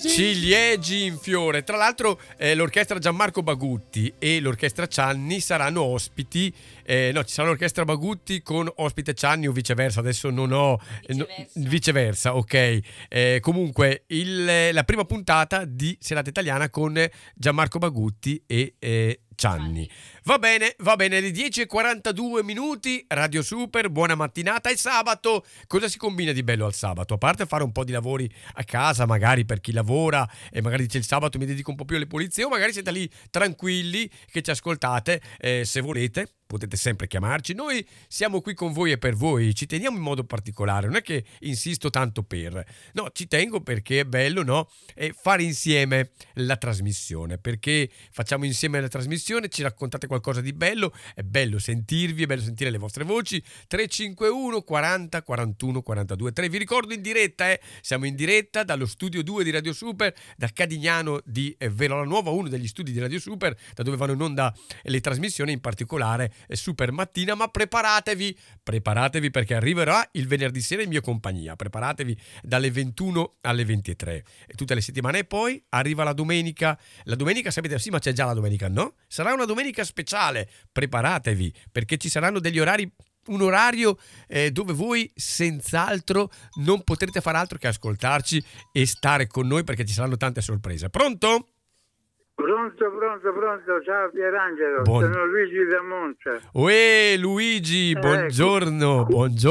Ciliegi in fiore. Tra l'altro l'orchestra Gianmarco Bagutti e l'orchestra Cianni saranno ospiti. Ci sarà l'orchestra Bagutti con ospite Cianni o viceversa. Adesso non ho viceversa, ok. Comunque la prima puntata di Serata Italiana con Gianmarco Bagutti e Cianni. Va bene, alle 10:42 Radio Super, buona mattinata. È sabato, cosa si combina di bello al sabato? A parte fare un po' di lavori a casa, magari per chi lavora e magari dice il sabato mi dedico un po' più alle pulizie, o magari siete lì tranquilli che ci ascoltate, se volete potete sempre chiamarci, noi siamo qui con voi e per voi, ci teniamo in modo particolare, non è che insisto tanto no, ci tengo perché è bello, no? Fare insieme la trasmissione, perché facciamo insieme la trasmissione, ci raccontate qualcosa di bello, è bello sentirvi, è bello sentire le vostre voci. 351 40 41 42 3, vi ricordo in diretta, siamo in diretta dallo studio 2 di Radio Super, da Cadignano di Verola Nuova, uno degli studi di Radio Super, da dove vanno in onda le trasmissioni, in particolare Super Mattina. Ma preparatevi perché arriverà il venerdì sera in mia compagnia, preparatevi dalle 21 alle 23 tutte le settimane, e poi arriva la domenica sapete, sì, ma c'è già la domenica, no? Sarà una domenica speciale, preparatevi perché ci saranno degli orari, un orario dove voi senz'altro non potrete fare altro che ascoltarci e stare con noi, perché ci saranno tante sorprese. Pronto? Pronto, ciao Pierangelo, sono Luigi da Monza. Luigi, buongiorno.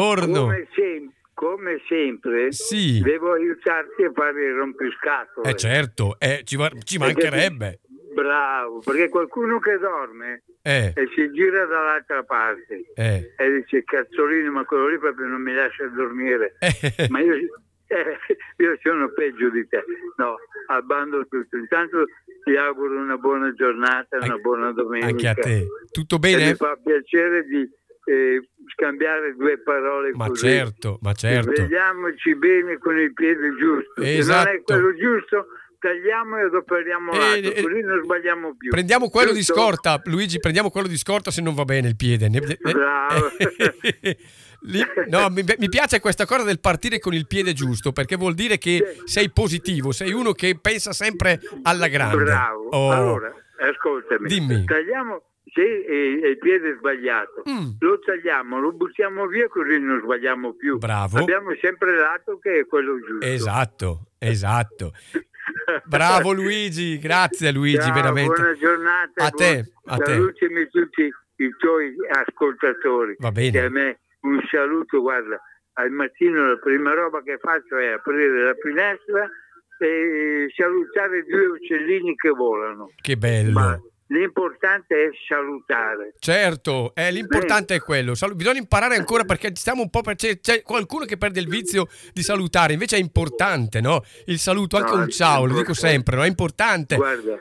Come sempre, sì, devo aiutarti a fare il rompiscatole. Certo, ci mancherebbe. Bravo, perché qualcuno che dorme e si gira dall'altra parte e dice cazzolino, ma quello lì proprio non mi lascia dormire. Ma io sono peggio di te. No, abbando tutto. Intanto ti auguro una buona giornata, una buona domenica. Anche a te. Tutto bene? E mi fa piacere di scambiare due parole ma così. Certo. Vediamoci bene con il piede giusto. Esatto. Se non è quello giusto, tagliamo e adoperiamo l'altro, così non sbagliamo più. Prendiamo quello di scorta, Luigi, se non va bene il piede. Bravo. No, mi piace questa cosa del partire con il piede giusto, perché vuol dire che sei positivo, sei uno che pensa sempre alla grande. Bravo. Allora, ascoltami. Dimmi. Tagliamo, se il piede è sbagliato, lo tagliamo, lo buttiamo via, così non sbagliamo più. Bravo. Abbiamo sempre l'atto che è quello giusto. Esatto. Bravo Luigi, grazie Luigi. Ciao, veramente. Buona giornata. A te. Salutami tutti i tuoi ascoltatori. Va bene. Che a me un saluto, guarda, al mattino la prima roba che faccio è aprire la finestra e salutare due uccellini che volano. Che bello. Ma l'importante è salutare. Certo, l'importante è quello. Bisogna imparare ancora, perché stiamo un po' c'è qualcuno che perde il vizio di salutare, invece è importante, no? Il saluto, anche un ciao, lo dico sempre, no? È importante. Guarda,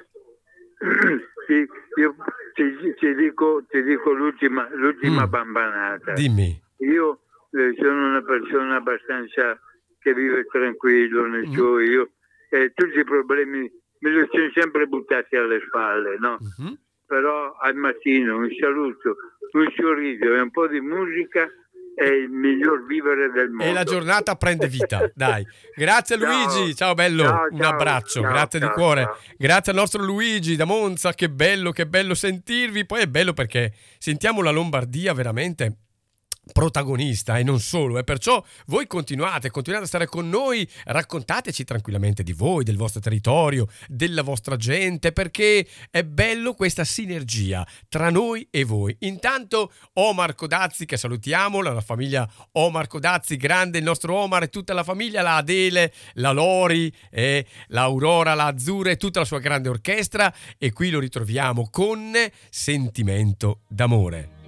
io ti dico l'ultima bambanata. Dimmi. Io sono una persona abbastanza che vive tranquillo nel suo io, tutti i problemi me li sono sempre buttati alle spalle, no? Però al mattino un saluto, un sorriso e un po' di musica è il miglior vivere del mondo. E la giornata prende vita, dai. Grazie Luigi, ciao bello, un abbraccio, grazie di cuore. Grazie al nostro Luigi da Monza, che bello sentirvi. Poi è bello perché sentiamo la Lombardia veramente protagonista, e non solo, e perciò voi continuate a stare con noi, raccontateci tranquillamente di voi, del vostro territorio, della vostra gente, perché è bello questa sinergia tra noi e voi. Intanto Omar Codazzi, che salutiamo, la famiglia Omar Codazzi, grande il nostro Omar e tutta la famiglia, la Adele, la Lori, la Aurora, la Azzurra e tutta la sua grande orchestra, e qui lo ritroviamo con Sentimento d'amore.